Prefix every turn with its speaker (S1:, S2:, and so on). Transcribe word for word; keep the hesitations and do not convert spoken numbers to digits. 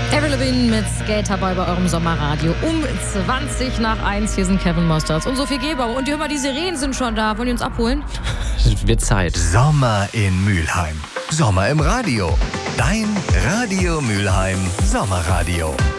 S1: Avril Lavigne mit Skaterboy bei eurem Sommerradio um zwanzig nach eins. Hier sind Kevin Mostards und Sophie Gebauer. Und hör mal, die Sirenen sind schon da. Wollen die uns abholen?
S2: Wird Zeit.
S3: Sommer in Mülheim. Sommer im Radio. Dein Radio Mülheim Sommerradio.